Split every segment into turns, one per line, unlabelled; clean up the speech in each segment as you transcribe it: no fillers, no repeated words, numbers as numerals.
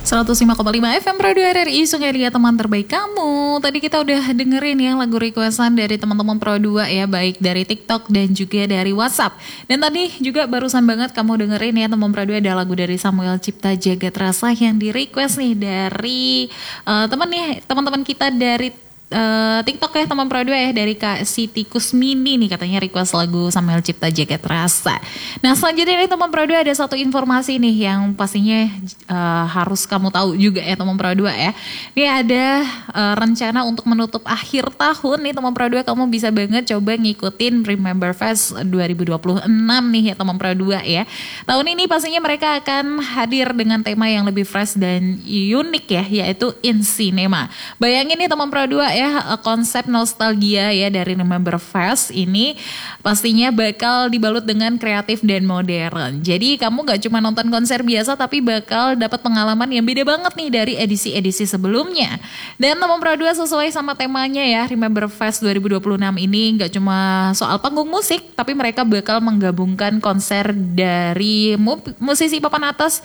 105,5 FM Radio RRI Sungai Liat, teman terbaik kamu. Tadi kita udah dengerin ya lagu requestan dari teman-teman Pro 2 ya, baik dari TikTok dan juga dari WhatsApp. Dan tadi juga barusan banget kamu dengerin ya teman Pro 2 ada lagu dari Samuel Cipta Jagat Rasa yang di request nih dari teman-teman kita dari TikTok ya teman Pro 2 ya, dari Kak Siti Kusmini nih katanya request lagu Samuel Cipta Jagat Rasa. Nah selanjutnya nih teman Pro 2 ada satu informasi nih yang pastinya harus kamu tahu juga ya teman Pro 2 ya. Ini ada rencana untuk menutup akhir tahun nih teman Pro 2, kamu bisa banget coba ngikutin Remember Fest 2026 nih ya teman Pro 2 ya. Tahun ini pastinya mereka akan hadir dengan tema yang lebih fresh dan unik ya, yaitu In Cinema. Bayangin nih teman Pro 2 ya, konsep nostalgia ya dari Remember Fest ini pastinya bakal dibalut dengan kreatif dan modern. Jadi kamu gak cuma nonton konser biasa, tapi bakal dapat pengalaman yang beda banget nih dari edisi-edisi sebelumnya. Dan teman Pro 2 sesuai sama temanya ya, Remember Fest 2026 ini gak cuma soal panggung musik, tapi mereka bakal menggabungkan konser dari musisi papan atas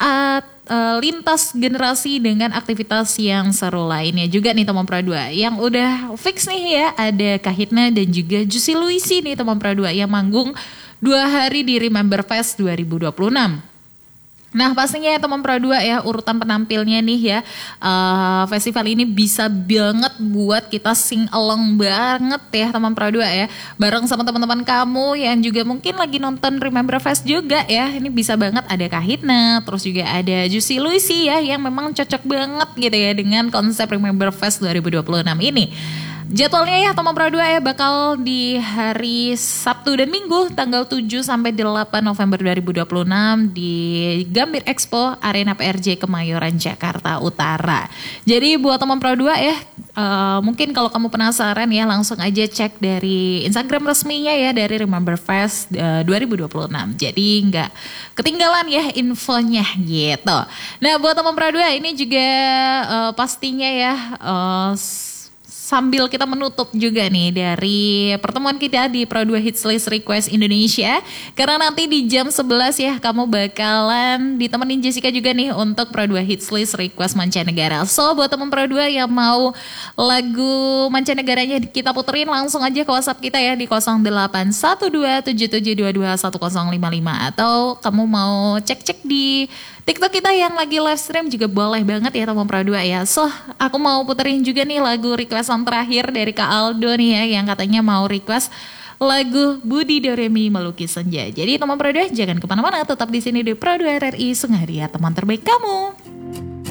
lintas generasi dengan aktivitas yang seru lainnya juga nih teman Pro 2. Yang udah fix nih ya, ada Kahitna dan juga Juicy Luisi nih teman Pro 2 yang manggung 2 hari di Remember Fest 2026. Nah pastinya ya teman Pro 2 ya, urutan penampilnya nih ya, festival ini bisa banget buat kita sing along banget ya teman Pro 2 ya, bareng sama teman-teman kamu yang juga mungkin lagi nonton Remember Fest juga ya. Ini bisa banget ada Kahitna, terus juga ada Juicy Luisi ya, yang memang cocok banget gitu ya dengan konsep Remember Fest 2026 ini. Jadwalnya ya teman Pro 2 ya bakal di hari Sabtu dan Minggu tanggal 7 sampai 8 November 2026 di Gambir Expo Arena PRJ Kemayoran Jakarta Utara. Jadi buat teman Pro 2 ya, mungkin kalau kamu penasaran ya langsung aja cek dari Instagram resminya ya dari Remember Fest 2026. Jadi nggak ketinggalan ya infonya gitu. Nah buat teman Pro 2 ini juga pastinya ya sambil kita menutup juga nih dari pertemuan kita di Pro 2 Hits List Request Indonesia. Karena nanti di jam 11 ya kamu bakalan ditemenin Jessica juga nih untuk Pro 2 Hits List Request mancanegara. So buat teman Pro 2 yang mau lagu mancanegaranya kita puterin, langsung aja ke WhatsApp kita ya di 081277221055. Atau kamu mau cek-cek di TikTok kita yang lagi live stream juga boleh banget ya teman Pro 2 ya. So aku mau puterin juga nih lagu requestan terakhir dari Kak Aldo nih ya, yang katanya mau request lagu Budi Doremi Melukis Senja. Jadi teman Pro 2 jangan kemana-mana, tetap di sini di Pro 2 RRI Sungai Liat, teman terbaik kamu.